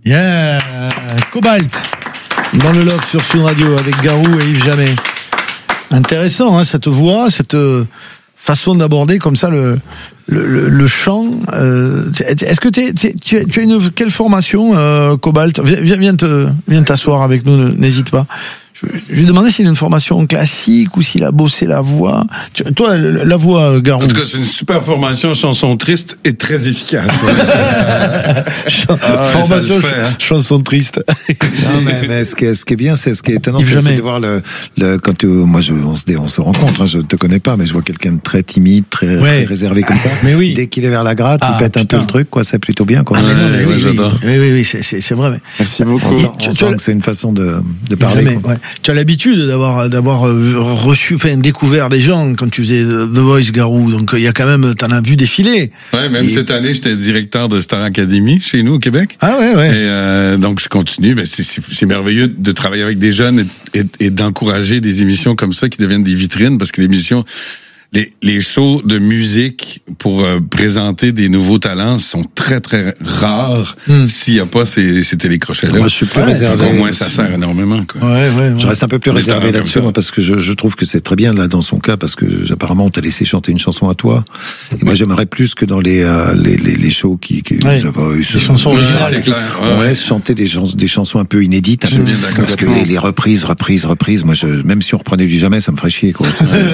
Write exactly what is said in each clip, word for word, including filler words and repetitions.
Yeah, Cobalt dans le loft sur Sud Radio avec Garou et Yves Jamais. Intéressant, hein, cette voix, cette façon d'aborder comme ça le le, le, le chant. Euh, est-ce que t'es, t'es, tu as tu as une quelle formation, euh, Cobalt? Viens, viens te viens t'asseoir avec nous, n'hésite pas. Je, je lui demandais s'il a une formation classique ou s'il a bossé la voix. Tu, toi, la voix, Garou. En tout cas, c'est une super formation chanson triste et très efficace. Ch- ah ouais, formation fait, hein. Chanson triste. Non, mais, mais ce qui est, ce qui est bien, c'est ce qui est étonnant, c'est, c'est de voir le, le quand tu, moi, je, on se, on se rencontre, hein, je te connais pas, mais je vois quelqu'un de très timide, très, ouais. très réservé comme ça. Mais oui. Dès qu'il est vers la gratte, ah, il pète putain. un peu le truc, quoi. C'est plutôt bien, quoi. Ah, mais non, mais ouais, oui, j'adore. Oui, oui, oui, c'est, c'est, c'est vrai. Mais... Merci beaucoup. On sent, on sent que c'est une façon de, de parler. Jamais, ouais. Tu as l'habitude d'avoir, d'avoir reçu, enfin, découvert des gens quand tu faisais The Voice, Garou. Donc, il y a quand même, t'en as vu défiler. Ouais, même et... cette année, j'étais directeur de Star Academy chez nous au Québec. Ah ouais, ouais. Et euh, donc, je continue. Mais c'est, c'est, c'est merveilleux de travailler avec des jeunes et, et, et d'encourager des émissions comme ça qui deviennent des vitrines, parce que l'émission, les, les shows de musique pour euh, présenter des nouveaux talents sont très, très rares mm. s'il n'y a pas ces, ces télécrochets-là. Moi, je suis plus ouais, réservé. Au moins, ça sert énormément, quoi. Ouais, ouais, ouais. Je reste un peu plus réservé là-dessus, moi, parce que je, je trouve que c'est très bien, là, dans son cas, parce que, apparemment, on t'a laissé chanter une chanson à toi. Et moi, j'aimerais plus que dans les, euh, les, les, les shows qui, qui, ouais. The Voice, les chansons originales. Ouais, c'est clair. Ouais, on ouais. laisse chanter des, chans- des chansons un peu inédites, un peu, bien d'accord. parce que les, les reprises, reprises, reprises, moi, je, même si on reprenait du Jamais, ça me ferait chier, quoi.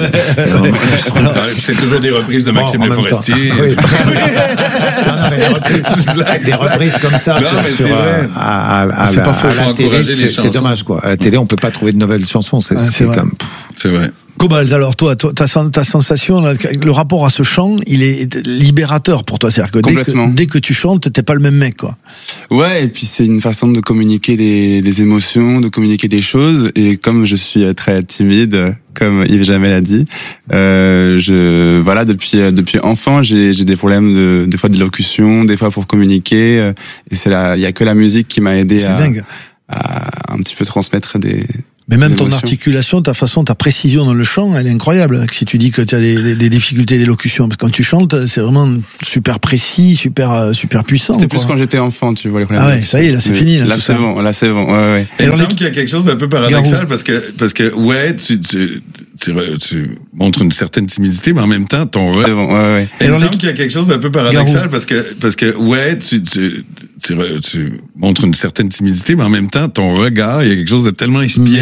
C'est toujours des reprises de Maxime bon, Le Forestier. Oui. Des reprises comme ça, non, sur, mais sur, c'est vrai. à, à, à, c'est la, pas faux, à faut la télé, encourager c'est, les c'est chansons. dommage, quoi. À la télé, on peut pas trouver de nouvelles chansons, c'est, ah, c'est, c'est comme... C'est vrai. Cobalt, alors toi, toi ta, ta sensation, le rapport à ce chant, il est libérateur pour toi, c'est-à-dire que dès, que dès que tu chantes, t'es pas le même mec, quoi. Ouais, et puis c'est une façon de communiquer des, des émotions, de communiquer des choses, et comme je suis très timide, comme Yves Jamais l'a dit, euh, je voilà depuis depuis enfant, j'ai j'ai des problèmes de des fois d'élocution, des fois pour communiquer, et c'est là, il y a que la musique qui m'a aidé à, à un petit peu transmettre des Mais même ton articulation, ta façon, ta précision dans le chant, elle est incroyable. Si tu dis que tu as des, des, des difficultés d'élocution, parce que quand tu chantes, c'est vraiment super précis, super super puissant. C'était quoi. Plus quand j'étais enfant, tu vois les problèmes. Ah ouais, ça y est, là c'est Mais fini. Là, là tout c'est ça. bon, là c'est bon. Ouais, ouais. Et il me semble qu'il y a quelque chose d'un peu paradoxal, Garou. parce que parce que ouais, tu tu, tu tu montres une certaine timidité, mais en même temps ton re... bon, ouais, ouais. Et il me semble qu'il y a quelque chose d'un peu paradoxal, Garou. parce que parce que ouais, tu tu tu, tu montres une certaine timidité, mais en même temps ton regard, il y a quelque chose de tellement espiègle.